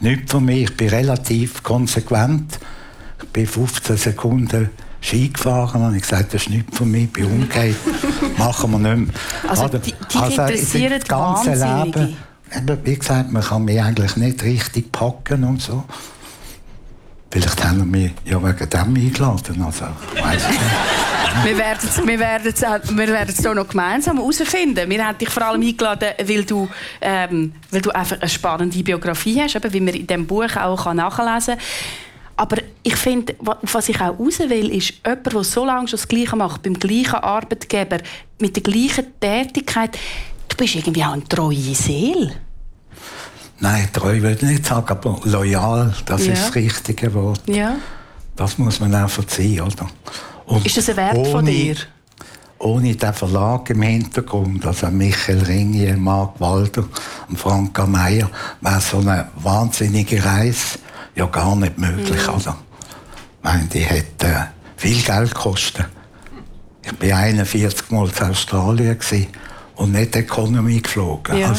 nichts für mich. Ich bin relativ konsequent. Ich bin 15 Sekunden Ski gefahren und ich gesagt, das ist nichts für mich, bin umgekehrt, machen wir nicht mehr. Also die interessieren das ganze Leben, wie gesagt, man kann mich eigentlich nicht richtig packen und so. Vielleicht haben wir mich ja wegen dem eingeladen, also weiss ich nicht. Wir werden es hier noch gemeinsam herausfinden. Wir haben dich vor allem eingeladen, weil du einfach eine spannende Biografie hast, wie man in diesem Buch auch nachlesen kann. Aber ich finde, was ich auch raus will, ist jemand, der so lange schon das Gleiche macht, beim gleichen Arbeitgeber, mit der gleichen Tätigkeit. Du bist irgendwie auch eine treue Seele. Nein, treu würde ich nicht sagen, aber loyal, das ist das richtige Wort. Ja. Das muss man auch verziehen, oder? Und ist das ein Wert von dir? Ohne den Verlag im Hintergrund, also Michael Ringier, Marc Walder und Frank Meyer, wäre so eine wahnsinnige Reise ja gar nicht möglich. Also, ich meine, die hätte viel Geld gekostet. Ich war 41 Mal in Australien und nicht Economy geflogen. Ja.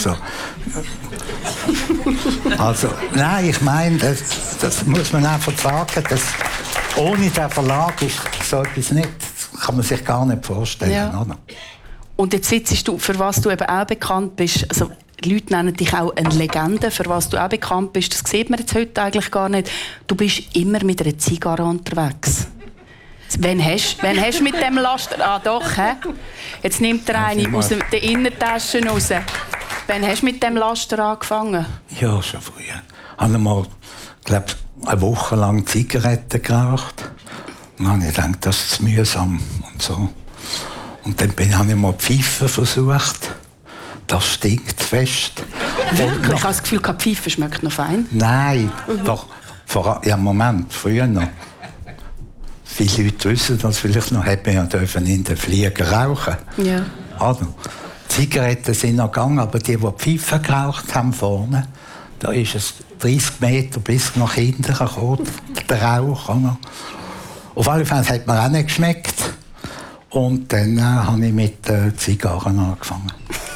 Also, nein, ich meine, das muss man einfach sagen, dass ohne den Verlag ist so etwas nicht, kann man sich gar nicht vorstellen. Ja. Oder? Und jetzt sitzt du, für was du eben auch bekannt bist, also die Leute nennen dich auch eine Legende, für was du auch bekannt bist, das sieht man jetzt heute eigentlich gar nicht. Du bist immer mit einer Zigarre unterwegs. Wann hast du mit dem Laster... Ah doch, hä? Jetzt nimmt er eine aus der Innentasche raus. Wann hast du mit dem Laster angefangen? Ja, schon früher. Ich habe mal, glaube eine Woche lang Zigaretten geraucht. Und dann habe ich gedacht, das ist zu mühsam und so. Und dann habe ich mal Pfeifen versucht. Das stinkt fest. Wirklich? Ich habe das Gefühl, die Pfeife schmeckt noch fein. Nein, doch. Ja, Moment, früher noch. Viele Leute wissen das vielleicht noch, hätte man ja in den Flieger rauchen. Ja. Also, Zigaretten sind noch gegangen, aber die Pfeifen geraucht haben vorne, da ist es 30 Meter bis nach hinten gekommen, der Rauch. Oder? Auf alle Fälle hat mir auch nicht geschmeckt. Und dann habe ich mit Zigarren angefangen.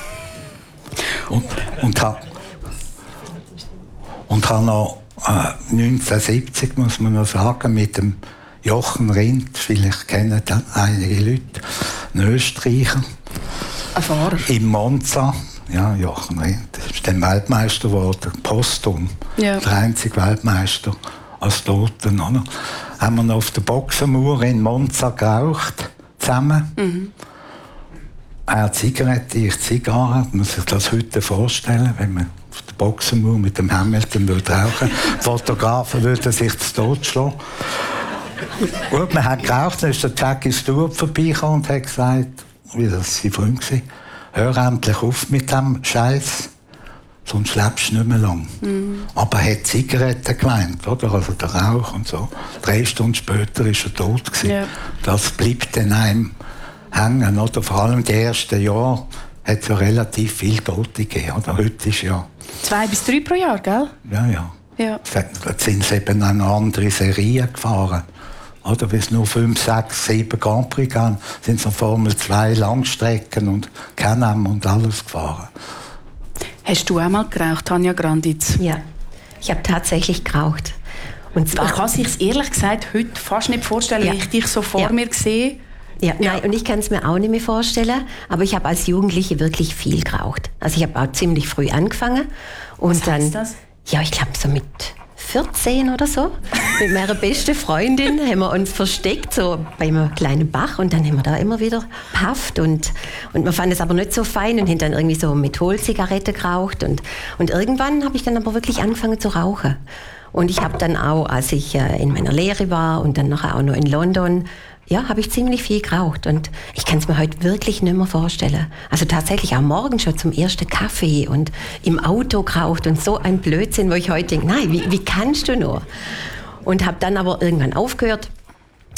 Und habe noch 1970, muss man noch sagen, mit dem Jochen Rindt, vielleicht kennen das einige Leute, ein Österreicher. Ein Fahrer. Im Monza, ja, Jochen Rindt, ist dann Weltmeister geworden, posthum, ja. Der einzige Weltmeister als Toten. Oder? Haben wir noch auf der Boxenmauer in Monza geraucht, zusammen. Mhm. Er Zigarette, ich Zigarre. Man muss sich das heute vorstellen, wenn man auf der Boxenmauer mit dem Hamilton rauchen würde. Fotografen würden sich zu Tod schlagen. Gut, man hat geraucht, dann ist der Jackie Stewart vorbeigekommen und hat gesagt, wie das sein Freund war, hör endlich auf mit dem Scheiß, sonst lebst du nicht mehr lang. Mhm. Aber er hat Zigaretten gemeint, oder? Also der Rauch und so. 3 Stunden später war er tot. Ja. Das bleibt dann einem hängen, oder? Vor allem die ersten Jahre hat es ja relativ viel Tote gegeben, oder? Heute ist ja... 2 bis 3 pro Jahr, gell? Ja. Jetzt sind sie eben eine andere Serie gefahren. Oder bis nur 5, 6, 7 Grand Prix gehen, sind so Formel 2 Langstrecken und Can-Am und alles gefahren. Hast du auch mal geraucht, Tanja Granditz? Ja, ich habe tatsächlich geraucht. Und zwar, ich kann es sich ehrlich gesagt heute fast nicht vorstellen, wenn ich dich so vor mir sehe. Ja, nein, und ich kann es mir auch nicht mehr vorstellen, aber ich habe als Jugendliche wirklich viel geraucht. Also ich habe auch ziemlich früh angefangen. Und was heißt das? Ja, ich glaube so mit 14 oder so. Mit meiner besten Freundin haben wir uns versteckt, so bei einem kleinen Bach, und dann haben wir da immer wieder gepafft und wir fanden es aber nicht so fein und haben dann irgendwie so Mentholzigarette geraucht und irgendwann habe ich dann aber wirklich angefangen zu rauchen. Und ich habe dann auch, als ich in meiner Lehre war und dann nachher auch noch in London, ja, habe ich ziemlich viel geraucht und ich kann es mir heute wirklich nicht mehr vorstellen. Also tatsächlich auch morgens schon zum ersten Kaffee und im Auto geraucht und so ein Blödsinn, wo ich heute denke, nein, wie kannst du nur? Und habe dann aber irgendwann aufgehört.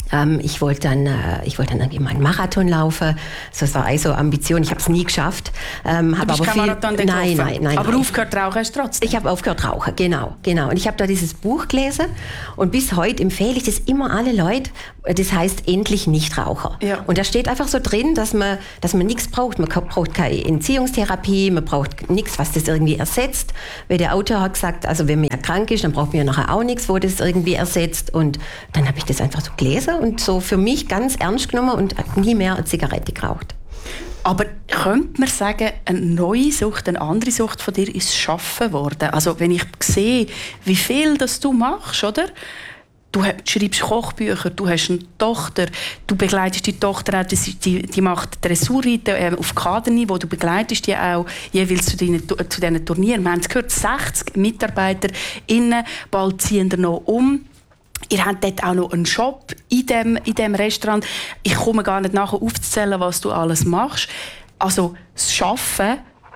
Ich wollte dann irgendwie mal einen Marathon laufen. Das war also Ambition. Ich habe es nie geschafft. Du bist kein Marathon gelaufen? Nein. Aber aufgehört rauchen hast du trotzdem? Ich habe aufgehört rauchen, genau. Und ich habe da dieses Buch gelesen und bis heute empfehle ich das immer alle Leute. Das heißt endlich Nichtraucher. Ja. Und da steht einfach so drin, dass man nichts braucht. Man braucht keine Entziehungstherapie, man braucht nichts, was das irgendwie ersetzt. Weil der Autor hat gesagt, also wenn man krank ist, dann braucht man ja nachher auch nichts, wo das irgendwie ersetzt. Und dann habe ich das einfach so gelesen und so für mich ganz ernst genommen und nie mehr eine Zigarette geraucht. Aber könnte man sagen, eine neue Sucht, eine andere Sucht von dir ist Schaffen geworden? Also wenn ich sehe, wie viel das du machst, oder? Du schreibst Kochbücher, du hast eine Tochter, du begleitest die Tochter auch, die macht Dressurreiten auf Kaderniveau, du begleitest die auch jeweils zu diesen Turnieren. Wir haben es gehört, 60 MitarbeiterInnen, bald ziehen wir noch um. Ihr habt dort auch noch einen Shop in dem Restaurant. Ich komme gar nicht nachher aufzuzählen, was du alles machst. Also das Arbeiten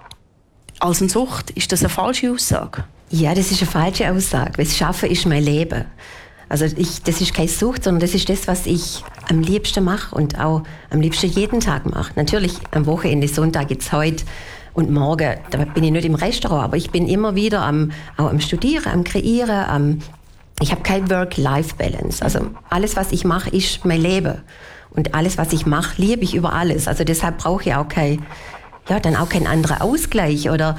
als eine Sucht, ist das eine falsche Aussage? Ja, das ist eine falsche Aussage. Das Arbeiten ist mein Leben. Also das ist keine Sucht, sondern das ist das, was ich am liebsten mache und auch am liebsten jeden Tag mache. Natürlich am Wochenende, Sonntag, jetzt heute und morgen, da bin ich nicht im Restaurant, aber ich bin immer wieder auch am Studieren, am Kreieren, ich habe keine Work-Life-Balance. Also alles, was ich mache, ist mein Leben. Und alles, was ich mache, liebe ich über alles. Also deshalb brauche ich auch keinen anderen Ausgleich. Oder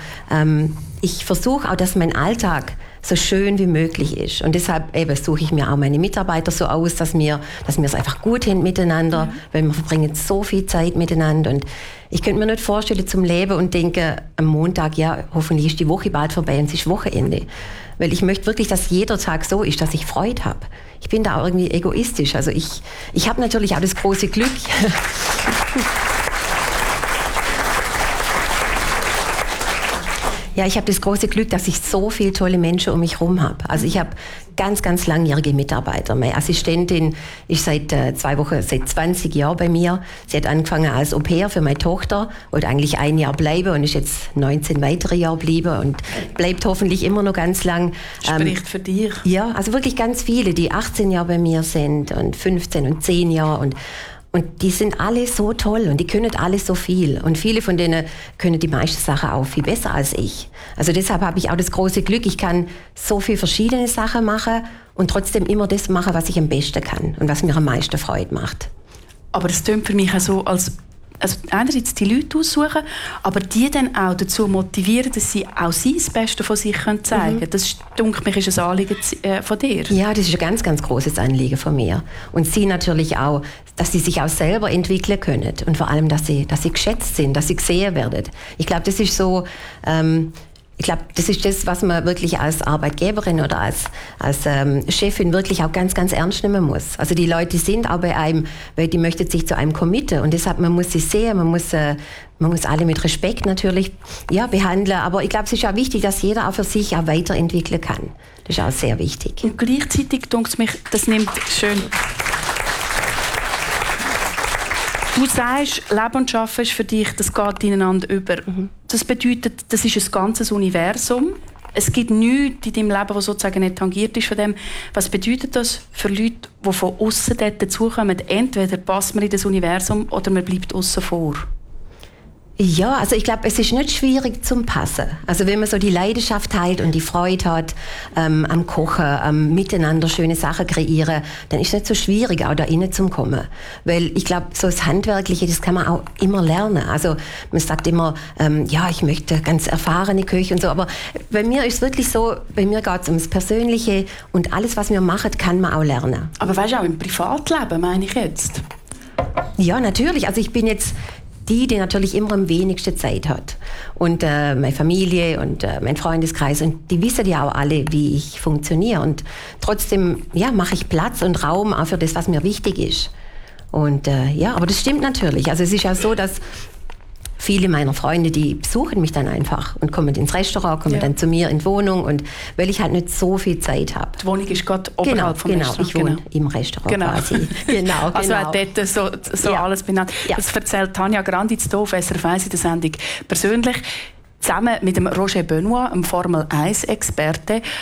ich versuche auch, dass mein Alltag so schön wie möglich ist. Und deshalb suche ich mir auch meine Mitarbeiter so aus, dass wir es einfach gut hin miteinander, weil wir verbringen so viel Zeit miteinander. Und ich könnte mir nicht vorstellen zum Leben und denke am Montag, ja, hoffentlich ist die Woche bald vorbei und es ist Wochenende. Weil ich möchte wirklich, dass jeder Tag so ist, dass ich Freude habe. Ich bin da auch irgendwie egoistisch. Also ich habe natürlich auch das große Glück. Ja, ich habe das große Glück, dass ich so viele tolle Menschen um mich herum habe. Also ich habe ganz, ganz langjährige Mitarbeiter. Meine Assistentin ist seit 20 Jahren bei mir. Sie hat angefangen als Au-pair für meine Tochter, wollte eigentlich 1 Jahr bleiben und ist jetzt 19 weitere Jahre geblieben und bleibt hoffentlich immer noch ganz lang. Spricht für dich. Ja, also wirklich ganz viele, die 18 Jahre bei mir sind und 15 und 10 Jahre und die sind alle so toll und die können alle so viel. Und viele von denen können die meisten Sachen auch viel besser als ich. Also deshalb habe ich auch das große Glück, ich kann so viele verschiedene Sachen machen und trotzdem immer das machen, was ich am besten kann und was mir am meisten Freude macht. Aber es klingt für mich auch so, also einerseits die Leute aussuchen, aber die dann auch dazu motivieren, dass sie auch das Beste von sich zeigen können. Das, denke ich, ist ein Anliegen von dir. Ja, das ist ein ganz, ganz großes Anliegen von mir. Und sie natürlich auch, dass sie sich auch selber entwickeln können und vor allem, dass sie geschätzt sind, dass sie gesehen werden. Ich glaube, das ist so... das ist das, was man wirklich als Arbeitgeberin oder als Chefin wirklich auch ganz, ganz ernst nehmen muss. Also die Leute sind auch bei einem, weil die möchten sich zu einem committen und deshalb, man muss sie sehen, man muss alle mit Respekt natürlich behandeln. Aber ich glaube, es ist auch wichtig, dass jeder auch für sich auch weiterentwickeln kann. Das ist auch sehr wichtig. Und gleichzeitig denke ich mich, das nimmt schön... Du sagst, Leben und Arbeiten ist für dich, das geht ineinander über. Das bedeutet, das ist ein ganzes Universum. Es gibt nichts in deinem Leben, das sozusagen nicht tangiert ist von dem. Was bedeutet das für Leute, die von außen dort dazukommen? Entweder passt man in das Universum oder man bleibt außen vor. Ja, also ich glaube, es ist nicht schwierig zum Passen. Also wenn man so die Leidenschaft teilt und die Freude hat am Kochen, am Miteinander schöne Sachen kreieren, dann ist es nicht so schwierig, auch da innen zu kommen. Weil ich glaube, so das Handwerkliche, das kann man auch immer lernen. Also man sagt immer, ich möchte ganz erfahrene Köche und so, aber bei mir ist es wirklich so, bei mir geht es ums Persönliche und alles, was wir machen, kann man auch lernen. Aber weißt du, auch im Privatleben, meine ich jetzt? Ja, natürlich. Also ich bin jetzt die natürlich immer am wenigsten Zeit hat. Und meine Familie und mein Freundeskreis, und die wissen ja auch alle, wie ich funktioniere. Und trotzdem mache ich Platz und Raum auch für das, was mir wichtig ist. Und aber das stimmt natürlich. Also es ist ja so, dass viele meiner Freunde, die besuchen mich dann einfach und kommen ins Restaurant, kommen dann zu mir in die Wohnung, und weil ich halt nicht so viel Zeit habe. Die Wohnung ist gerade oberhalb vom Restaurant. Ich wohne im Restaurant quasi. Genau. Also hat dort so alles benannt. Ja. Das erzählt Tanja Grandi zu auf SRF 1 in der Sendung «Persönlich», zusammen mit dem Roger Benoit, einem Formel-1-Experte.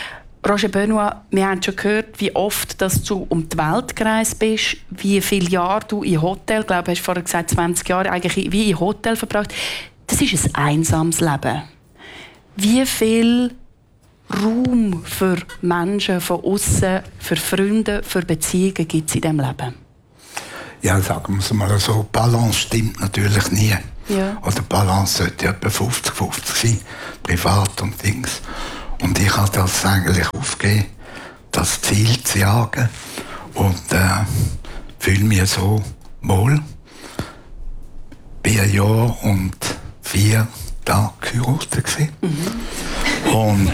Roger Benoit, wir haben schon gehört, wie oft dass du um die Welt gereist bist, wie viele Jahre du in Hotel, ich glaube, du hast vorher gesagt 20 Jahre, eigentlich wie in Hotel verbracht. Das ist ein einsames Leben. Wie viel Raum für Menschen von außen, für Freunde, für Beziehungen gibt es in diesem Leben? Ja, sagen wir es mal so, Balance stimmt natürlich nie. Ja. Oder Balance sollte etwa 50-50 sein, privat und Dings. Und ich habe das eigentlich aufgegeben, das Ziel zu jagen. Und fühle mich so wohl. Bin 1 Jahr und 4 Tage geheiratet. Und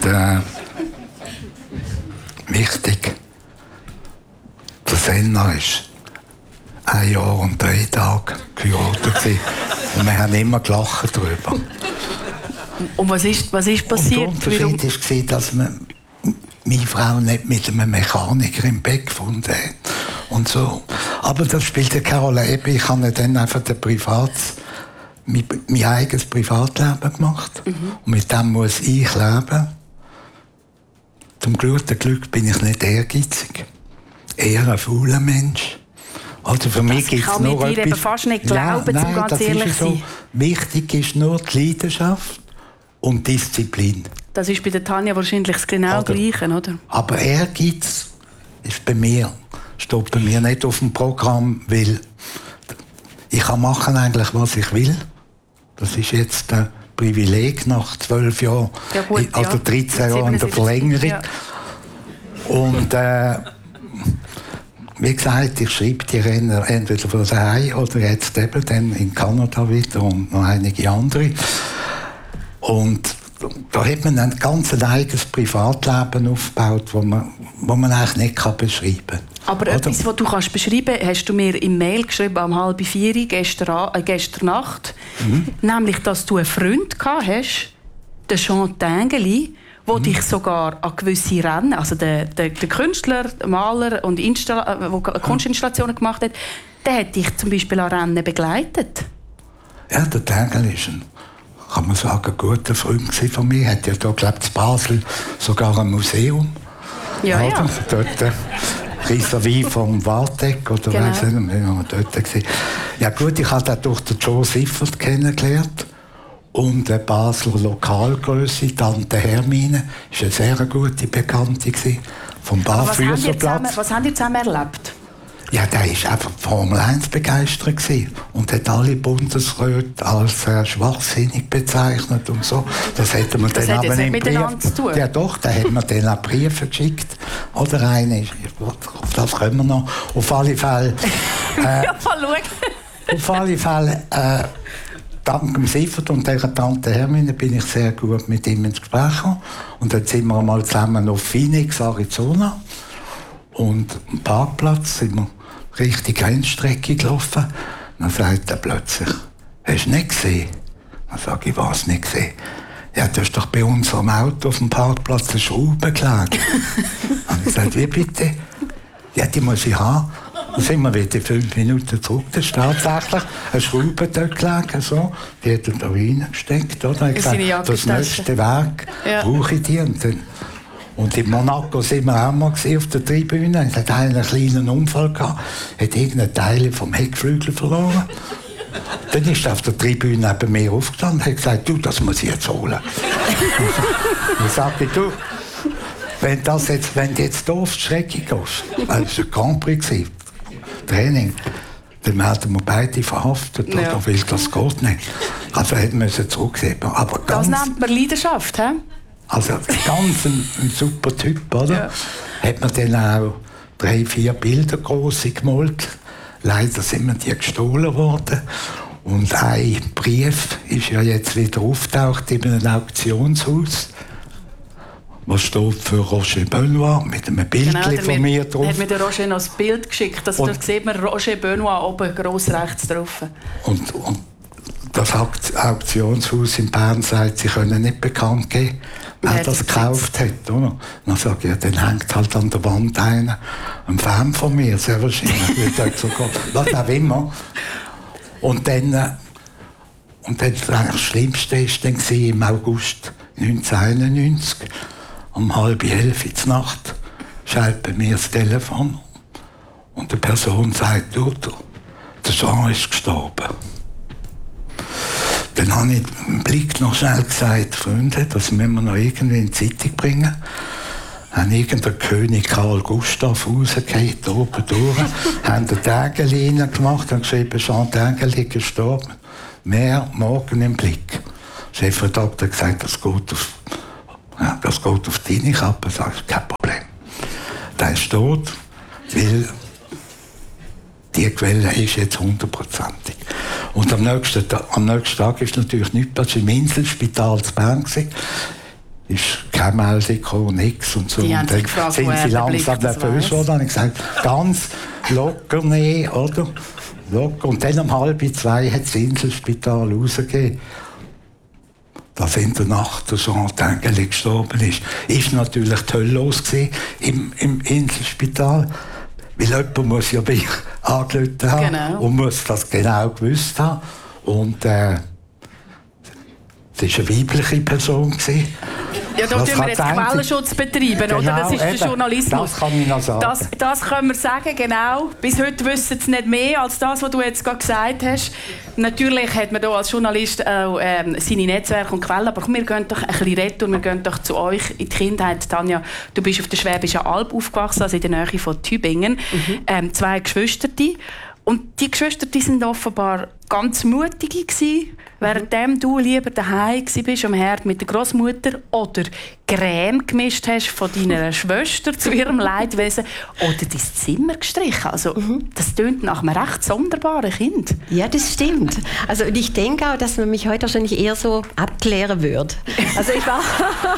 wichtig, der Senna ist 1 Jahr und 3 Tage geheiratet. Und wir haben immer gelacht darüber. Und was ist passiert? Und der Unterschied war, dass man meine Frau nicht mit einem Mechaniker im Bett gefunden hat. Und so. Aber das spielt keine Rolle. Ich habe dann einfach mein eigenes Privatleben gemacht. Und mit dem muss ich leben. Zum guten Glück bin ich nicht ehrgeizig. Eher ein fauler Mensch. Also für mich gibt's kann nur mir dir eben fast nicht glauben, nein, um ganz ehrlich zu sein. Wichtig ist nur die Leidenschaft und Disziplin. Das ist bei der Tanja wahrscheinlich das genau Gleiche, oder? Aber Ehrgeiz ist bei mir, steht bei mir nicht auf dem Programm, weil ich kann machen eigentlich, was ich will. Das ist jetzt ein Privileg nach 12 Jahren, ja, gut, oder 13 Jahren der Verlängerung. Ja. Und wie gesagt, ich schreibe die Renner entweder von daheim oder jetzt eben dann in Kanada wieder und noch einige andere. Und da hat man ein ganz eigenes Privatleben aufgebaut, das man eigentlich nicht beschreiben kann. Aber oder? Etwas, was du kannst beschreiben kannst, hast du mir im Mail geschrieben, um 3:30 gestern Nacht. Nämlich, dass du einen Freund gehabt hast, den Jean Tinguely, der dich sogar an gewisse Rennen, also der Künstler, der Maler und der Kunstinstallationen gemacht hat, der hat dich zum Beispiel an Rennen begleitet. Ja, der Tinguely ist kann man sagen, ein guter Freund von mir. Er hat ja hier, glaube ich, in Basel sogar ein Museum. Ja, ja. Dort vis-à-vis vom Wartek, oder genau. Weiss nicht, wir waren dort gewesen. Ja gut, ich habe ihn durch den Joe Siffert kennengelernt. Und eine Basler Lokalgrösse, Tante Hermine, war eine sehr gute Bekannte vom Barfüßerplatz. Was haben die zusammen erlebt? Ja, der war einfach Formel 1 begeistert und hat alle Bundesräte als schwachsinnig bezeichnet und so. Das hätte man dann aber im Brief. Ja doch, da hat man dann auch Briefe geschickt. Oder eine, auf das können wir noch. Auf alle Fälle. Auf alle Fälle. Dank dem Siffert und der Tante Hermine bin ich sehr gut mit ihm ins Gespräch gekommen. Und dann sind wir einmal zusammen auf Phoenix, Arizona. Und am Parkplatz sind wir Richtung Rennstrecke gelaufen. Dann sagt er plötzlich, hast du nicht gesehen? Dann sage ich, was nicht gesehen? Ja, du hast doch bei unserem Auto auf dem Parkplatz eine Schraube gelegen. Und ich sagte, wie bitte? Ja, die muss ich haben. Dann sind wir wieder 5 Minuten zurück. Das ist tatsächlich eine Schraube dort gelegen. So. Die hat er da reingesteckt. Oder? Ich gesagt, das nächste Werk brauche ich die. Und in Monaco sind wir auch mal auf der Tribüne. Es hat einen kleinen Unfall gehabt. Hat irgendeinen Teil vom Heckflügel verloren. Dann ist er auf der Tribüne neben mir aufgestanden und hat gesagt, du, das muss ich jetzt holen. Ich sagte, du, wenn du jetzt hier auf die Strecke gehst, weil es ein Grand Prix war, Training, dann werden wir beide verhaftet, ja. Oder? Weil das geht nicht. Also hätten wir zurücksehen. Aber das nennt man Leidenschaft, hä? Also ganz ein super Typ, oder? Ja. Hat man dann auch 3-4 Bilder große gemalt. Leider sind mir die gestohlen worden. Und ein Brief ist ja jetzt wieder auftaucht in einem Auktionshaus. Was steht für Roger Benoit mit einem Bild von mir drauf. Hat mir der Roger noch ein Bild geschickt. Also da sieht man Roger Benoit oben gross rechts drauf. Und das Auktionshaus in Bern sagt, sie können nicht bekannt geben, wer das gekauft hat. Oder? Dann sage ich, ja, dann hängt halt an der Wand ein Fan von mir, sehr wahrscheinlich. Was auch immer. Und dann das Schlimmste war dann im August 1991, um 10:30 in der Nacht schaltet bei mir das Telefon und die Person sagt, du, der Jean ist gestorben. Dann habe ich im Blick noch schnell gesagt, Freunde, das müssen wir noch irgendwie in die Zeitung bringen. Haben irgendein König Karl Gustav rausgehauen, oben durch, haben den Tägeli reingemacht und geschrieben, Jean Tägeli gestorben. Mehr morgen im Blick. Der Chefredakteur hat gesagt, das geht auf deine Kappe. Sag ich, kein Problem. Der ist tot, weil die Quelle ist jetzt 100%. Und am nächsten Tag ist natürlich nichts, das war im Inselspital zu Bern. Ist keine Meldung gekommen, nichts und so. Die und dann gefragt, sind sie langsam nervös geworden. Dann habe ich gesagt, ganz locker nehmen, oder? Locker. Und dann um 1:30 hat das Inselspital rausgegeben, dass in der Nacht der Jean Tägeli gestorben ist. Ist natürlich die Hölle los im Inselspital. Weil jemand muss ja mich angerufen haben und muss das genau gewusst haben. Und es war eine weibliche Person. Ja, da tun wir jetzt Quellenschutz betreiben, genau, oder? Das ist der Journalismus. Das kann ich noch sagen. Das können wir sagen, genau. Bis heute wissen sie nicht mehr als das, was du jetzt gerade gesagt hast. Natürlich hat man hier als Journalist auch seine Netzwerke und Quellen, aber wir gehen doch ein bisschen retour, wir gehen doch zu euch in die Kindheit. Tanja, du bist auf der Schwäbischen Alb aufgewachsen, also in der Nähe von Tübingen. 2 Geschwister. Und die Geschwister waren offenbar ganz mutige gewesen, währenddem du lieber daheim warst am Herd mit der Großmutter oder Creme gemischt hast von deiner Schwester zu ihrem Leidwesen oder dein Zimmer gestrichen. Also, das tönt nach einem recht sonderbaren Kind. Ja, das stimmt. Also, und ich denke auch, dass man mich heute wahrscheinlich eher so abklären würde. Also, ich war...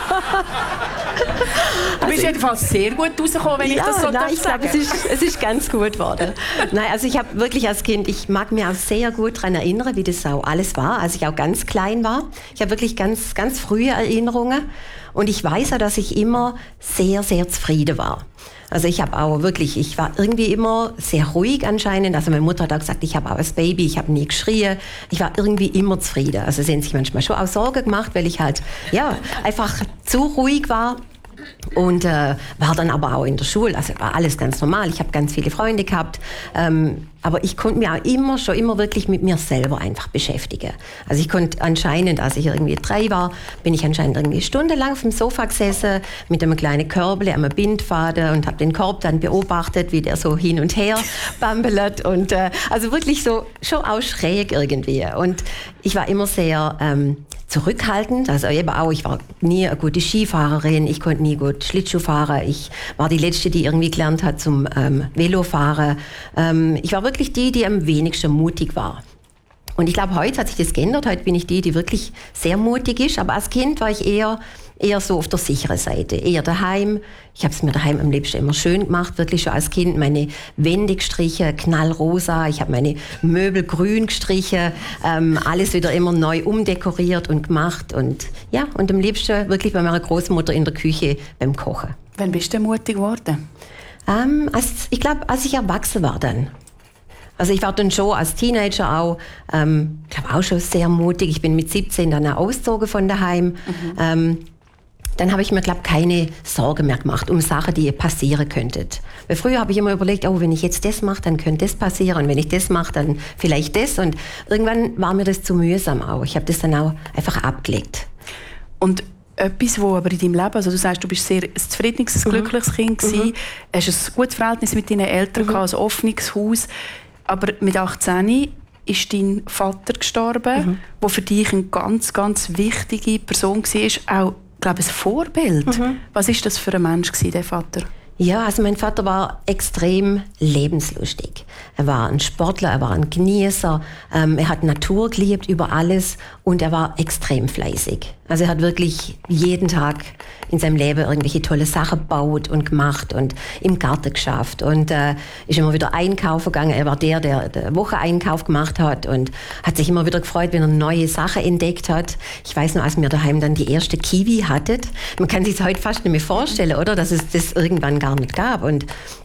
Du bist jedenfalls sehr gut rausgekommen, wenn ich das so ich glaube, es ist ganz gut geworden. Nein, also ich habe wirklich als Kind, ich mag mich auch sehr gut daran erinnern, wie das auch alles war, als ich auch ganz klein war. Ich habe wirklich ganz, ganz frühe Erinnerungen und ich weiß auch, dass ich immer sehr, sehr zufrieden war. Also ich war irgendwie immer sehr ruhig anscheinend. Also meine Mutter hat auch gesagt, ich habe auch als Baby, ich habe nie geschrien. Ich war irgendwie immer zufrieden. Also sie haben sich manchmal schon auch Sorgen gemacht, weil ich halt, einfach zu ruhig war. Und war dann aber auch in der Schule, also war alles ganz normal. Ich habe ganz viele Freunde gehabt, aber ich konnte mich auch immer wirklich mit mir selber einfach beschäftigen. Also ich konnte anscheinend, als ich irgendwie 3 war, bin ich anscheinend irgendwie stundenlang auf dem Sofa gesessen mit einem kleinen Körbel, einem Bindfaden und habe den Korb dann beobachtet, wie der so hin und her bambelt und also wirklich so schon auch schräg irgendwie. Und ich war immer sehr zurückhaltend, also eben auch, ich war nie eine gute Skifahrerin, ich konnte nie gut Schlittschuh fahren, ich war die Letzte, die irgendwie gelernt hat zum Velofahren. Ich war wirklich die am wenigsten mutig war. Und ich glaube, heute hat sich das geändert, heute bin ich die wirklich sehr mutig ist, aber als Kind war ich eher so auf der sicheren Seite, eher daheim. Ich habe es mir daheim am liebsten immer schön gemacht, wirklich schon als Kind. Meine Wände gestrichen, knallrosa. Ich habe meine Möbel grün gestrichen. Alles wieder immer neu umdekoriert und gemacht. Und ja, und am liebsten wirklich bei meiner Großmutter in der Küche beim Kochen. Wann bist du mutig geworden? Ich glaube, als ich erwachsen war dann. Also ich war dann schon als Teenager auch, glaube auch schon sehr mutig. Ich bin mit 17 dann auch ausgezogen von daheim. Dann habe ich mir, glaube ich, keine Sorgen mehr gemacht um Sachen, die passieren könnten. Weil früher habe ich immer überlegt, wenn ich jetzt das mache, dann könnte das passieren. Und wenn ich das mache, dann vielleicht das. Und irgendwann war mir das zu mühsam auch. Ich habe das dann auch einfach abgelegt. Und etwas, wo aber in deinem Leben, also du sagst, du bist sehr ein zufriedenes, ein glückliches Kind gewesen, hast ein gutes Verhältnis mit deinen Eltern gehabt, ein offenes Haus. Aber mit 18 ist dein Vater gestorben, der für dich eine ganz, ganz wichtige Person war, auch, glaube ich, ein Vorbild. Was war das für ein Mensch, der Vater? Ja, also mein Vater war extrem lebenslustig. Er war ein Sportler, er war ein Genießer, er hat Natur geliebt über alles und er war extrem fleißig. Also er hat wirklich jeden Tag in seinem Leben irgendwelche tolle Sachen gebaut und gemacht und im Garten geschafft und ist immer wieder einkaufen gegangen. Er war der Wocheneinkauf gemacht hat und hat sich immer wieder gefreut, wenn er neue Sachen entdeckt hat. Ich weiß noch, als wir daheim dann die erste Kiwi hatten, man kann sich das heute fast nicht mehr vorstellen, oder, dass es das irgendwann gar nicht gab. Und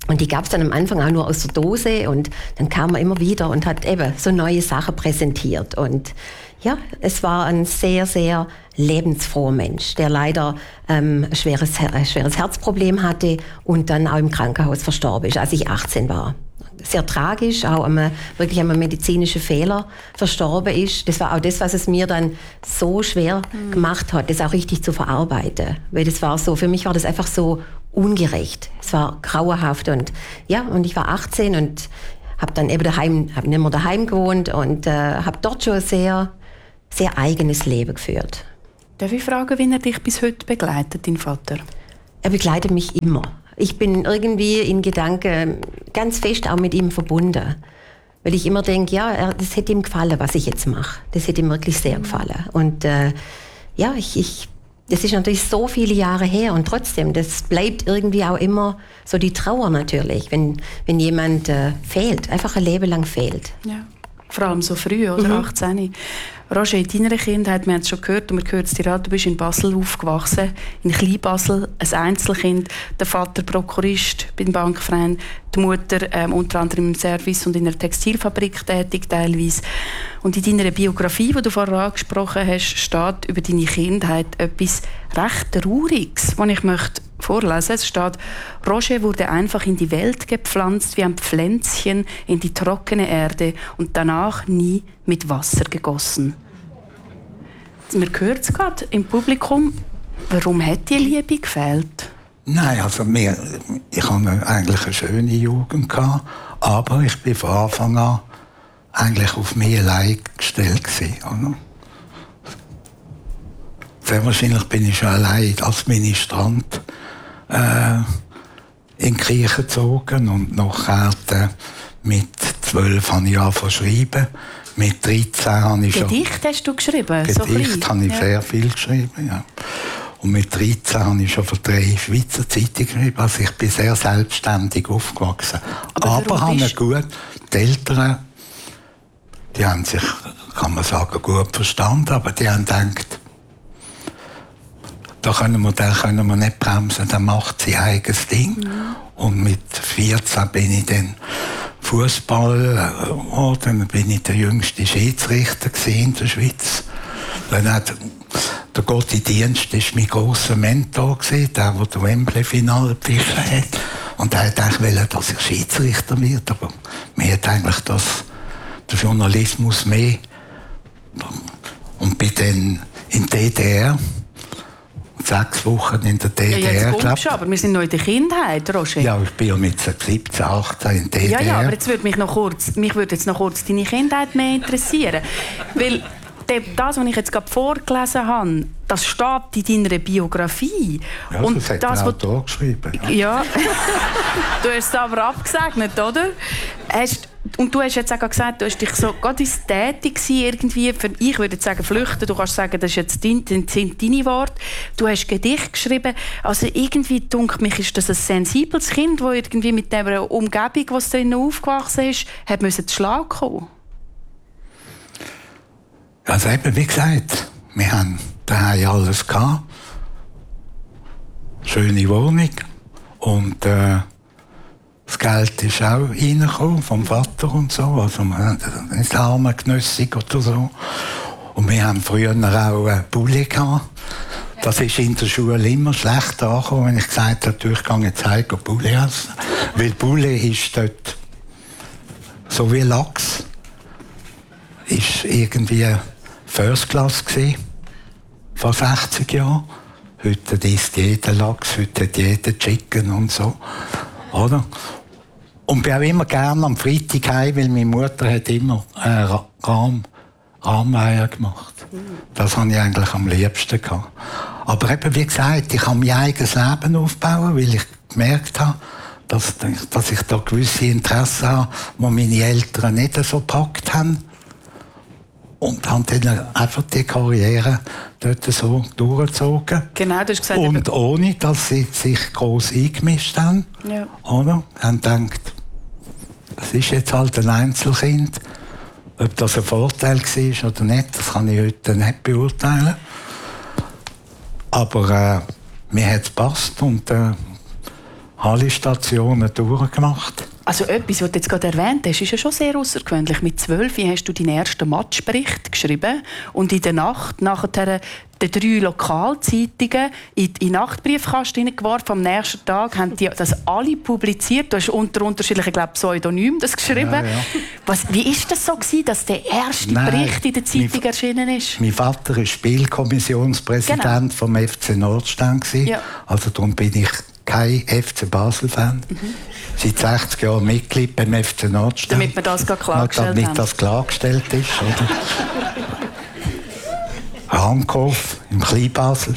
Und die gab es dann am Anfang auch nur aus der Dose und dann kam er immer wieder und hat eben so neue Sachen präsentiert. Und ja, es war ein sehr, sehr lebensfroher Mensch, der leider ein schweres Herzproblem hatte und dann auch im Krankenhaus verstorben ist, als ich 18 war. Sehr tragisch, auch wirklich an einem medizinischen Fehler verstorben ist. Das war auch das, was es mir dann so schwer gemacht hat, das auch richtig zu verarbeiten. Weil das war so, für mich war das einfach so ungerecht. Es war grauenhaft und ja, und ich war 18 und habe dann eben nicht mehr daheim gewohnt und habe dort schon ein sehr, sehr eigenes Leben geführt. Darf ich fragen, wie er dich bis heute begleitet, dein Vater? Er begleitet mich immer. Ich bin irgendwie in Gedanken ganz fest auch mit ihm verbunden. Weil ich immer denke, ja, das hätte ihm gefallen, was ich jetzt mache. Das hätte ihm wirklich sehr gefallen. Und ja, das ist natürlich so viele Jahre her und trotzdem, das bleibt irgendwie auch immer so die Trauer natürlich, wenn jemand fehlt, einfach ein Leben lang fehlt. Ja. Vor allem so früh, oder? 18. Roger, in deiner Kindheit, wir haben es schon gehört, und wir hören es dir an, du bist in Basel aufgewachsen, in Kleinbasel, ein Einzelkind, der Vater Prokurist beim Bankverein, die Mutter unter anderem im Service und in einer Textilfabrik tätig teilweise. Und in deiner Biografie, die du vorher angesprochen hast, steht über deine Kindheit etwas recht Trauriges, das ich möchte vorlesen. Es steht: Roger wurde einfach in die Welt gepflanzt wie ein Pflänzchen in die trockene Erde und danach nie mit Wasser gegossen. Man hört es gerade im Publikum. Warum hat die Liebe gefehlt? Nein, also ich hatte eigentlich eine schöne Jugend gehabt, aber ich bin von Anfang an eigentlich auf mich allein gestellt gewesen, oder? Sehr wahrscheinlich bin ich schon allein als Ministrant in die Kirche gezogen und nachher mit 12 habe ich angefangen zu schreiben. Mit 13 habe ich Gedicht hast du geschrieben? Gedicht habe ich sehr viel geschrieben, ja. Und mit 13 habe ich schon für 3 Schweizer Zeitungen geschrieben. Also ich bin sehr selbstständig aufgewachsen. Aber habe gut, die Eltern, die haben sich, kann man sagen, gut verstanden, aber die haben gedacht, den können wir nicht bremsen, der macht sein eigenes Ding. Mhm. Und mit 14 bin ich dann Fußball, dann bin ich der jüngste Schiedsrichter in der Schweiz. Dann hat der Gotti Dienst war mein grosser Mentor, der das Wembley-Finale gepfiffen hat. Und er wollte eigentlich, dass ich Schiedsrichter werde. Aber mir hat eigentlich der Journalismus mehr. Und bin dann in der DDR, 6 Wochen in der DDR. Ja, jetzt kommst du, aber wir sind noch in der Kindheit, Roger. Ja, ich bin ja mit 17, 18 in der DDR. Ja, aber jetzt würde mich jetzt noch kurz deine Kindheit mehr interessieren. Weil das, was ich jetzt gerade vorgelesen habe, das steht in deiner Biografie. Ja, und das hat der Autor geschrieben. Ja. Du hast es aber abgesegnet, oder? Und du hast jetzt auch gesagt, du hast dich so gerade ins Tätig irgendwie, ich würde jetzt sagen flüchten, du kannst sagen, das sind deine Worte. Du hast Gedicht geschrieben. Also irgendwie, denke mich, ist das ein sensibles Kind, das irgendwie mit der Umgebung, was drinnen aufgewachsen ist, hat müssen zu Schlag kommen. Also eben, wie gesagt, wir haben daheim alles gehabt. Schöne Wohnung. Und das Geld ist auch reingekommen vom Vater und so. Also wir haben nicht arme Genössig oder so. Und wir haben früher auch einen Bulli gehabt. Das ist in der Schule immer schlecht angekommen, wenn ich gesagt habe, ich gehe jetzt heim Bulli essen. Weil Bulli ist dort so wie Lachs. Ist irgendwie First Class gewesen, vor 60 Jahren. Heute isst jeder Lachs, heute hat jeder Chicken und so. Oder? Und bin auch immer gerne am Freitag heim, weil meine Mutter hat immer Rahmeier gemacht. Das habe ich eigentlich am liebsten gehabt. Aber eben, wie gesagt, ich kann mein eigenes Leben aufbauen, weil ich gemerkt habe, dass ich da gewisse Interessen habe, die meine Eltern nicht so gepackt haben. Und haben dann einfach die Karriere dort so durchgezogen. Genau, du hast gesagt, und ohne, dass sie sich gross eingemischt haben. Ja. Oder? Haben gedacht, das ist jetzt halt ein Einzelkind. Ob das ein Vorteil war oder nicht, das kann ich heute nicht beurteilen. Aber mir hat es gepasst und alle Stationen durchgemacht. Also etwas, was du jetzt gerade erwähnt hast, ist ja schon sehr außergewöhnlich. Mit 12 hast du deinen ersten Matchbericht geschrieben und in der Nacht nachher den 3 Lokalzeitungen in den Nachtbriefkasten geworfen. Am nächsten Tag haben die das alle publiziert. Du hast unter unterschiedlichen Pseudonymen das geschrieben. Ja, ja. Wie war das so, dass der erste Bericht in der Zeitung erschienen ist? Mein Vater war Spielkommissionspräsident vom FC Nordstern. Ja. Also darum bin ich kein FC Basel-Fan. Seit 60 Jahren Mitglied beim FC Nordstern. Damit wir das klargestellt haben. Damit das klargestellt ist. Oder? Rankhof im Kleinbasel.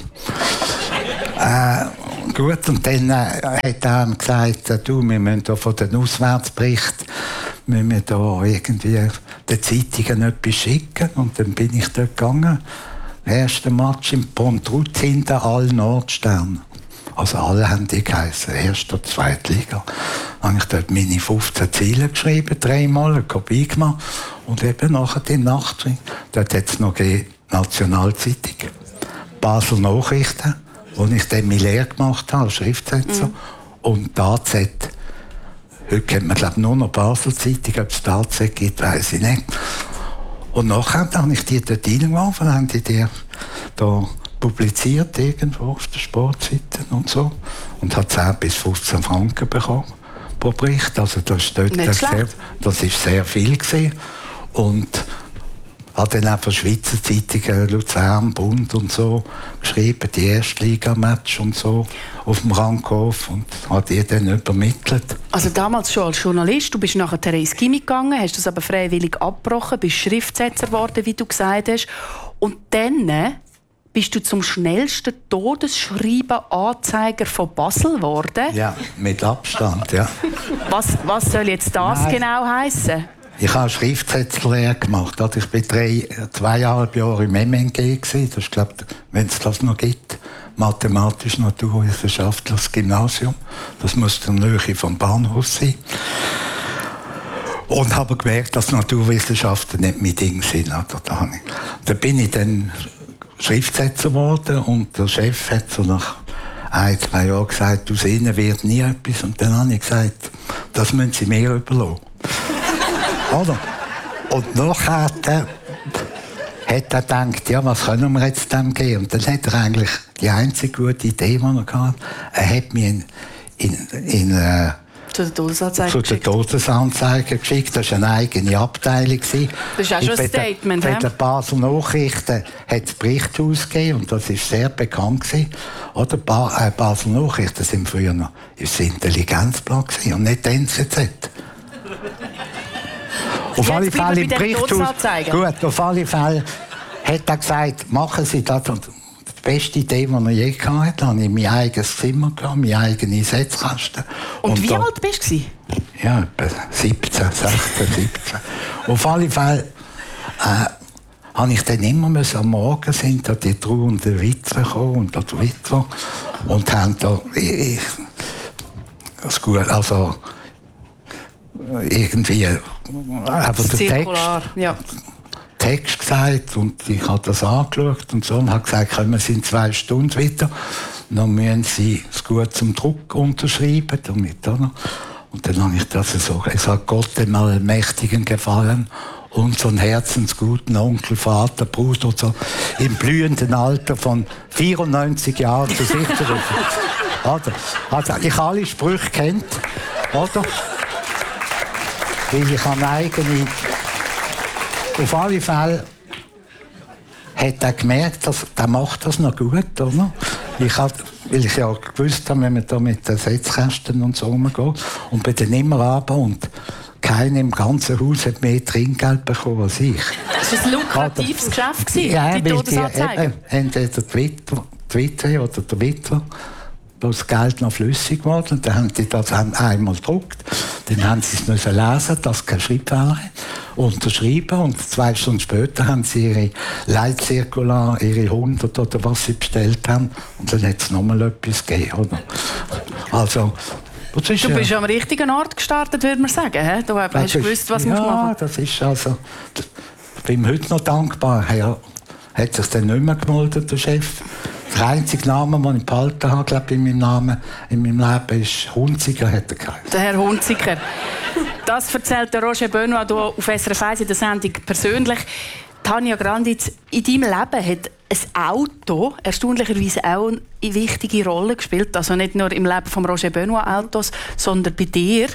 Gut, und dann hat er gesagt, wir müssen da von den Auswärtsberichten da irgendwie den Zeitungen etwas schicken. Und dann bin ich dort gegangen. Erster Match im Pontruz hinter allen Nordstern. Also alle haben die geheißen, erste und zweite Liga. Dann habe ich dort meine 15 Ziele geschrieben, 3-mal, eine Kopie gemacht. Und eben nachher die Nacht, dort hat es noch die Nationalzeitung, Basel Nachrichten, wo ich dann meine Lehre gemacht habe, als Schriftsetzer. Und die AZ. Heute kennt man, glaube ich, nur noch Basel-Zeitung, ob es die AZ gibt, weiss ich nicht. Und nachher habe ich die dort reingeworfen, haben die da publiziert irgendwo auf der Sportseite und so. Und hat 10 bis 15 Franken bekommen pro Bericht. Also das ist sehr viel gewesen. Und hat dann auch für Schweizer Zeitungen, Luzern, Bund und so geschrieben, die Erstliga-Match und so auf dem Rankhof und hat die dann übermittelt. Also damals schon als Journalist, du bist nachher ins Gymi gegangen, hast das aber freiwillig abgebrochen, bist Schriftsetzer geworden, wie du gesagt hast. Und dann bist du zum schnellsten Todesschreiben-Anzeiger von Basel geworden? Ja, mit Abstand, ja. Was soll jetzt das genau heissen? Ich habe Schriftsetzerlehre gemacht. Ich war 2,5 Jahre im MNG. Das ist, glaube ich, wenn es das noch gibt, mathematisch-naturwissenschaftliches Gymnasium. Das muss in der Nähe vom Bahnhof sein. Und habe gemerkt, dass Naturwissenschaften nicht mein Ding sind. Da bin ich dann Schriftsetzer geworden und der Chef hat so nach 1-2 Jahren gesagt, aus Ihnen wird nie etwas. Und dann habe ich gesagt, das müssen Sie mir überlassen. Oder? Und nachher hat er gedacht, ja, was können wir jetzt dem geben? Und dann hat er eigentlich die einzige gute Idee, die er hatte. Er hat mich zu der Todesanzeige geschickt. Das war eine eigene Abteilung. Das ist auch schon ein Statement. Bei den Basel Nachrichten hat es Berichte ausgegeben und das war sehr bekannt. Oder Basel Nachrichten sind früher noch das Intelligenzblatt und nicht die NZZ. Auf alle Fälle im Gerichtshaus. Gut, auf alle Fälle hat er gesagt, machen Sie das. Und die beste Idee, die er je hatte, hatte ich mein eigenes Zimmer, meine eigene Setzkasten. Und wie alt bist du? Ja, etwa 17, 16, 17. Auf alle Fälle habe ich dann immer am Morgen sind da die trauernden Witwe gekommen und die Witwe und haben da also irgendwie einfach den Text gesagt und ich habe das angeschaut und so und habe gesagt, kommen Sie in 2 Stunden wieder, dann müssen Sie es gut zum Druck unterschreiben. Damit, oder? Und dann habe ich das so gesagt, es hat Gott dem Allmächtigen gefallen, unseren herzensguten Onkel, Vater, Bruder, so im blühenden Alter von 94 Jahren zu sich zu rufen. Also, ich habe alle Sprüche kennt, oder? Weil ich habe eigene. Auf alle Fälle hat er gemerkt, dass er macht das noch gut, oder? Weil ich ja gewusst habe, wenn man da mit den Setzkästen und so umgeht und bin dann immer runter und keiner im ganzen Haus hat mehr Trinkgeld bekommen als ich. Das war ein lukratives Geschäft, ja, die Todesanzeige. Entweder die Witwe oder der Witwer, das Geld noch flüssig geworden. Dann haben sie das einmal gedruckt. Dann haben sie es müssen lesen, dass kein Schreibfehler unterschrieben. Und 2 Stunden später haben sie ihre Leitzirkular, ihre 100 oder was sie bestellt haben. Und dann hat es nochmal etwas gegeben. Oder? Also, du bist am richtigen Ort gestartet, würde man sagen. He? Du hast gewusst, was du machen musst. Ja, das ist also. Ich bin heute noch dankbar. Er hat sich dann nicht mehr gemeldet, der Chef. Der einzige Name, den ich behalten habe, glaube in meinem Leben, ist Hunziker, hat er geheißen. Der Herr Hunziker. Das erzählt der Roger Benoit hier auf SRF 1 in der Sendung persönlich. Tanja Granditz, in deinem Leben hat ein Auto erstaunlicherweise auch eine wichtige Rolle gespielt. Also nicht nur im Leben von Roger Benoit Autos, sondern bei dir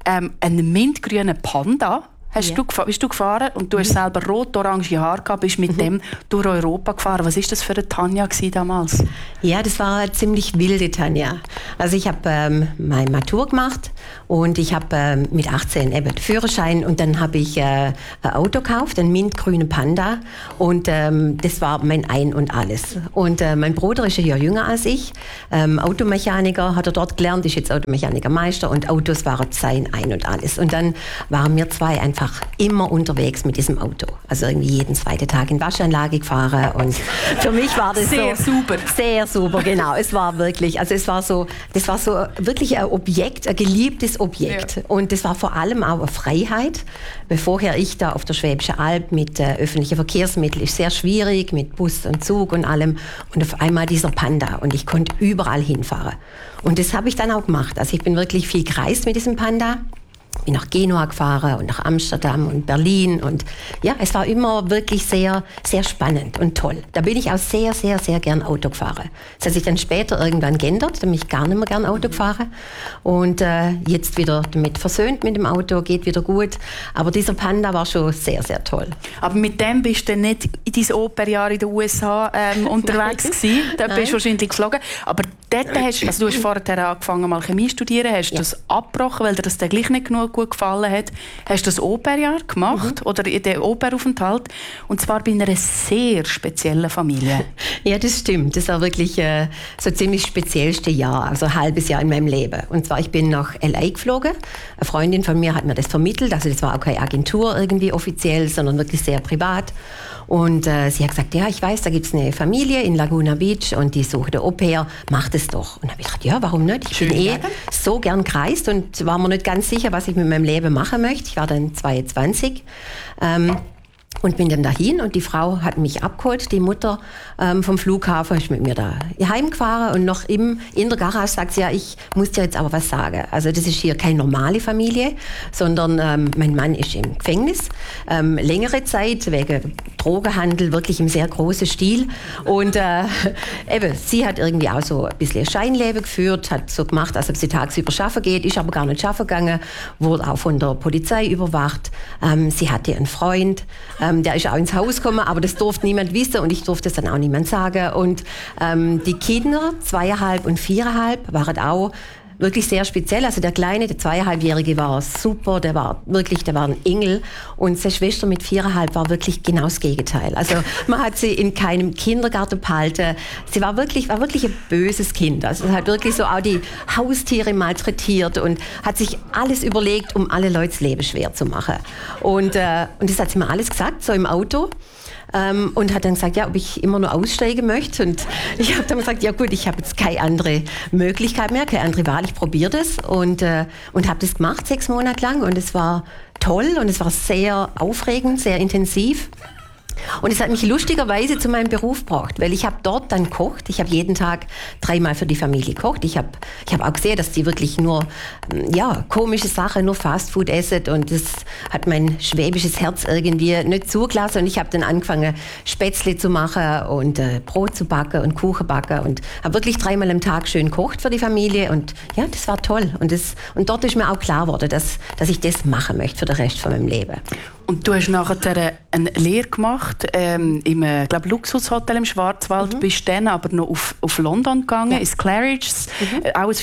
einen mintgrünen Panda. Bist du gefahren und du hast selber rot-orange Haare gehabt, bist mit dem durch Europa gefahren. Was war das für eine Tanja damals? Ja, das war eine ziemlich wilde Tanja. Also ich habe meine Matur gemacht und ich habe mit 18 eben den Führerschein und dann habe ich ein Auto gekauft, einen mintgrünen Panda und das war mein Ein und Alles. Und mein Bruder ist ein Jahr jünger als ich, Automechaniker hat er dort gelernt, ist jetzt Automechanikermeister und Autos waren sein Ein und Alles. Und dann waren wir zwei einfach immer unterwegs mit diesem Auto. Also irgendwie jeden zweiten Tag in Waschanlage gefahren und für mich war das sehr super. Sehr super, genau. Es war wirklich, also das war so wirklich ein Objekt, ein geliebtes Objekt. Ja. Und das war vor allem auch eine Freiheit. Weil vorher ich da auf der Schwäbischen Alb mit öffentlichen Verkehrsmitteln ist sehr schwierig, mit Bus und Zug und allem. Und auf einmal dieser Panda und ich konnte überall hinfahren. Und das habe ich dann auch gemacht. Also ich bin wirklich viel gereist mit diesem Panda. Bin nach Genua gefahren und nach Amsterdam und Berlin und ja, es war immer wirklich sehr, sehr spannend und toll. Da bin ich auch sehr, sehr, sehr gern Auto gefahren. Das hat sich dann später irgendwann geändert, da bin ich gar nicht mehr gern Auto gefahren und jetzt wieder damit versöhnt mit dem Auto, geht wieder gut. Aber dieser Panda war schon sehr, sehr toll. Aber mit dem bist du nicht in deinem Operjahr in den USA unterwegs gewesen. Da bist du wahrscheinlich geflogen. Aber dort du hast vorher angefangen mal Chemie zu studieren, hast du das abgebrochen, weil dir das dann gleich nicht genug gut gefallen hat. Hast du das Operjahr gemacht oder den Operaufenthalt und zwar bei einer sehr speziellen Familie. Ja, das stimmt. Das war wirklich so ziemlich das speziellste Jahr, also ein halbes Jahr in meinem Leben. Und zwar, ich bin nach L.A. geflogen. Eine Freundin von mir hat mir das vermittelt, also das war auch keine Agentur irgendwie offiziell, sondern wirklich sehr privat. Und sie hat gesagt, ja, ich weiß, da gibt es eine Familie in Laguna Beach und die sucht eine Au-pair, mach das doch. Und dann habe ich gedacht, ja, warum nicht? Ich bin so gern gereist und war mir nicht ganz sicher, was ich mit meinem Leben machen möchte. Ich war dann 22 und bin dann dahin und die Frau hat mich abgeholt, die Mutter vom Flughafen, ist mit mir da heimgefahren und noch in der Garage sagt sie, ja, ich muss dir jetzt aber was sagen. Also das ist hier keine normale Familie, sondern mein Mann ist im Gefängnis, längere Zeit wegen Drogenhandel, wirklich im sehr großen Stil und eben, sie hat irgendwie auch so ein bisschen Scheinleben geführt, hat so gemacht, als ob sie tagsüber arbeiten geht, ist aber gar nicht arbeiten gegangen, wurde auch von der Polizei überwacht. Sie hatte einen Freund, der ist auch ins Haus gekommen, aber das durfte niemand wissen und ich durfte es dann auch niemand sagen. Und die Kinder, 2,5 und 4,5, waren auch wirklich sehr speziell. Also der Kleine, der 2,5-Jährige war super, der war ein Engel. Und seine Schwester mit 4,5 war wirklich genau das Gegenteil. Also man hat sie in keinem Kindergarten behalten. Sie war wirklich ein böses Kind. Also sie hat wirklich so auch die Haustiere malträtiert und hat sich alles überlegt, um alle Leute das Leben schwer zu machen. Und das hat sie mir alles gesagt, so im Auto. Und hat dann gesagt, ja, ob ich immer nur aussteigen möchte. Und ich habe dann gesagt, ja gut, ich habe jetzt keine andere Möglichkeit mehr, keine andere Wahl, ich probiere das. Und habe das gemacht, 6 Monate lang. Und es war toll und es war sehr aufregend, sehr intensiv. Und es hat mich lustigerweise zu meinem Beruf gebracht, weil ich habe dort dann gekocht. Ich habe jeden Tag 3-mal für die Familie gekocht. Ich hab auch gesehen, dass die wirklich nur komische Sachen, nur Fastfood essen. Und das hat mein schwäbisches Herz irgendwie nicht zugelassen. Und ich habe dann angefangen, Spätzle zu machen und Brot zu backen und Kuchen backen. Und habe wirklich 3-mal am Tag schön gekocht für die Familie. Und ja, das war toll. Und dort ist mir auch klar geworden, dass ich das machen möchte für den Rest von meinem Leben. Und du hast nachher eine Lehre gemacht im Luxushotel im Schwarzwald, bist dann aber noch auf London gegangen, ins Claridge's, auch ein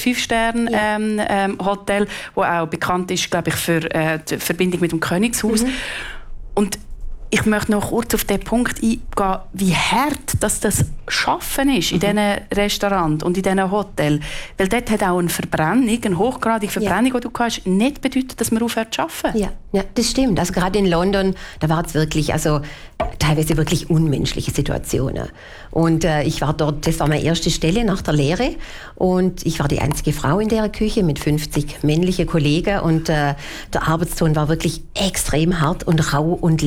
5-Sterne-Hotel, das auch bekannt ist, glaube ich, für die Verbindung mit dem Königshaus. Und ich möchte noch kurz auf den Punkt eingehen, wie hart das Schaffen ist in diesen Restaurants und in diesen Hotels. Weil dort hat auch eine hochgradige Verbrennung, die du hast, nicht bedeutet, dass man aufhört zu arbeiten. Ja, das stimmt. Also gerade in London, da war es wirklich, teilweise wirklich unmenschliche Situationen. Und ich war dort, das war meine erste Stelle nach der Lehre. Und ich war die einzige Frau in der Küche mit 50 männlichen Kollegen. Und der Arbeitston war wirklich extrem hart und rau und laut.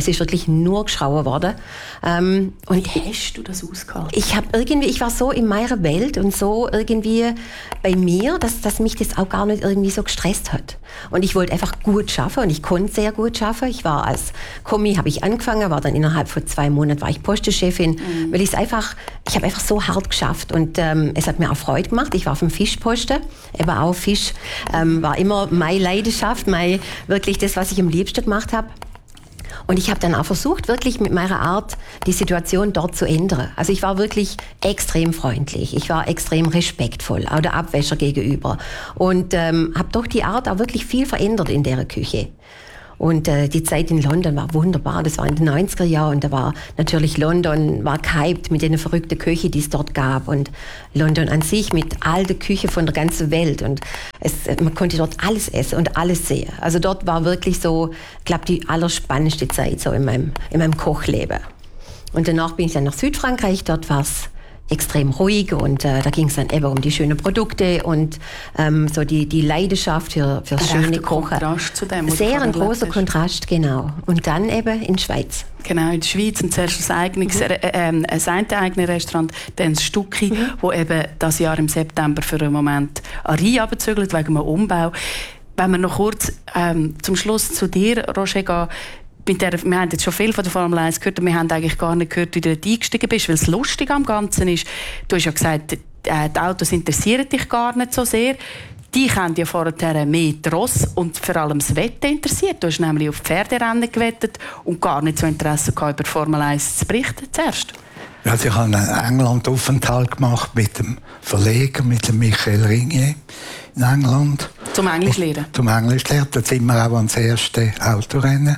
Es ist wirklich nur geschrauen worden. Und wie hast du das ausgehalten? Ich war so in meiner Welt und so irgendwie bei mir, dass mich das auch gar nicht irgendwie so gestresst hat. Und ich wollte einfach gut schaffen und ich konnte sehr gut schaffen. Ich war als Kommi, habe ich angefangen, war dann innerhalb von 2 Monaten war ich Postenchefin, weil ich habe einfach so hart geschafft und es hat mir auch Freude gemacht. Ich war auf dem Fischposten, eben auch Fisch, war immer meine Leidenschaft, wirklich das, was ich am liebsten gemacht habe. Und ich habe dann auch versucht, wirklich mit meiner Art die Situation dort zu ändern. Also ich war wirklich extrem freundlich, ich war extrem respektvoll, auch der Abwäscher gegenüber. Und habe doch die Art auch wirklich viel verändert in der Küche. Und die Zeit in London war wunderbar. Das war in den 90er Jahren und da war natürlich London war gehypt mit den verrückten Küchen, die es dort gab. Und London an sich mit all der Küche von der ganzen Welt. Und man konnte dort alles essen und alles sehen. Also dort war wirklich so, ich glaube, die allerspannendste Zeit so in meinem Kochleben. Und danach bin ich dann nach Südfrankreich. Dort war es extrem ruhig und da ging es dann eben um die schönen Produkte und so die Leidenschaft für schöne Kochen. Kontrast zu dem, sehr ein großer Kontrast, genau. Und dann eben in der Schweiz. Genau, in der Schweiz und zuerst das eigene Restaurant, dann das Stucki, wo eben das Jahr im September für einen Moment an Rhein runterzügelt, wegen einem Umbau. Wenn wir noch kurz zum Schluss zu dir, Roger, gehen, wir haben jetzt schon viel von der Formel 1 gehört und wir haben eigentlich gar nicht gehört, wie du dort eingestiegen bist, weil das Lustige am Ganzen ist, du hast ja gesagt, die Autos interessieren dich gar nicht so sehr. Die haben ja vorher mehr die Ross und vor allem das Wetten interessiert. Du hast nämlich auf Pferderennen gewettet und gar nicht so Interesse gehabt, über Formel 1 zu berichten zuerst. Also ich habe einen England-Aufenthalt gemacht mit dem Verleger, mit dem Michael Ringier in England. Zum Englisch lernen? Zum Englisch lernen. Da sind wir auch ans erste Autorennen.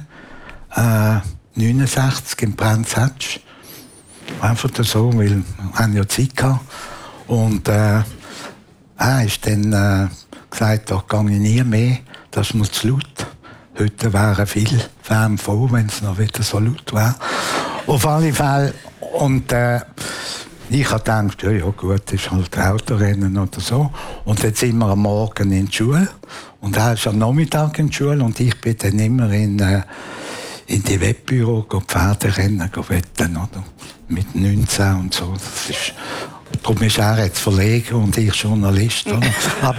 69 im Brands Hatch. Einfach so, weil wir haben ja Zeit gehabt. Und er ist dann gesagt, da gehe ich nie mehr, das ist mir zu laut. Heute wären viele Fans froh, wenn es noch wieder so laut wäre. Auf alle Fälle. Und ich habe gedacht, ja gut, das ist halt Autorennen oder so. Und jetzt sind wir am Morgen in der Schule. Und er ist am Nachmittag in der Schule und ich bin dann immer in die Wettbüro Pferderennen wetten, oder? Mit 19 und so. Das ist, darum ist er jetzt Verleger und ich Journalist. Oder?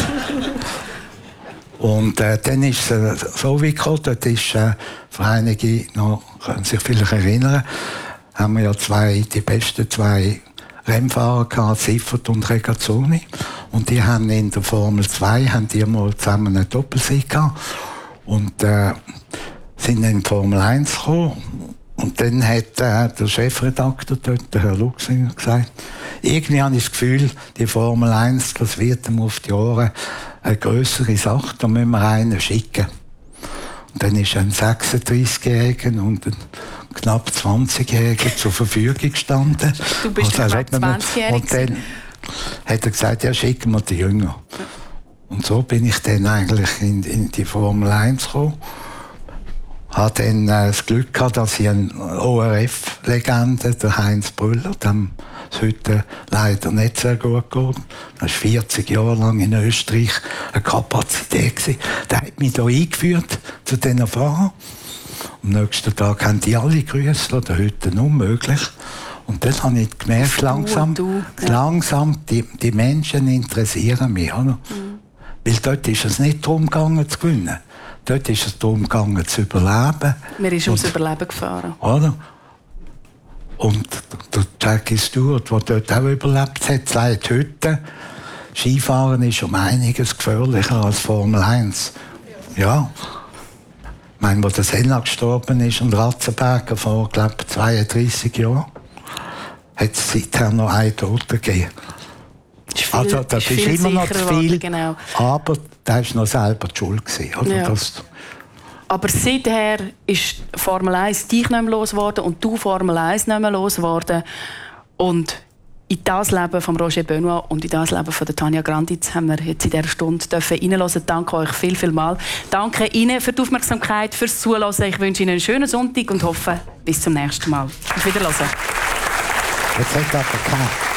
Und dann ist es so wie gekommen, dort ist für einige noch, können sich vielleicht erinnern, haben wir ja die besten 2 Rennfahrer gehabt, Siffert und Regazzoni. Und die haben in der Formel 2 haben die mal zusammen einen Doppelsieg gehabt. Und sind in die Formel 1 gekommen. Und dann hat der Chefredakteur dort, der Herr Luxinger, gesagt, irgendwie habe ich das Gefühl, die Formel 1, das wird ihm auf die Ohren eine grössere Sache, da müssen wir einen schicken. Und dann ist ein 36-Jähriger und ein knapp 20-Jähriger zur Verfügung gestanden. Du bist also knapp 20-Jährig. Und dann hat er gesagt, ja, schicken wir die Jünger. Und so bin ich dann eigentlich in die Formel 1 gekommen. Hatte dann das Glück gehabt, dass ich eine ORF-Legende, der Heinz Brüller, dem es heute leider nicht sehr gut geht. Er war 40 Jahre lang in Österreich eine Kapazität. Der hat mich hier eingeführt zu diesen Fahrern. Am nächsten Tag haben die alle grüßt, oder heute unmöglich. Und das habe ich gemerkt, langsam, die Menschen interessieren mich. Oder? Weil dort ist es nicht darum gegangen zu gewinnen. Dort ist es darum gegangen, zu überleben. Wir sind ums Überleben gefahren. Oder? Und der Jackie Stewart, der dort auch überlebt hat, sagt heute, Skifahren ist um einiges gefährlicher als Formel 1. Ja. Ich meine, als der Senna gestorben ist und Ratzenberger vor, glaube ich, 32 Jahren, hat es seither noch einen Toten gegeben. Also das ist immer noch zu viel, genau. Aber da war noch selber die Schuld. Also ja. Aber seither ist Formel 1 dich nicht mehr losgeworden und du Formel 1 nicht mehr losgeworden. Und in das Leben von Roger Benoit und in das Leben von Tanja Granditz haben wir jetzt in dieser Stunde reinhören. Danke euch viel mal. Danke Ihnen für die Aufmerksamkeit, fürs Zuhören. Ich wünsche Ihnen einen schönen Sonntag und hoffe, bis zum nächsten Mal. Auf Wiedersehen. Jetzt hat er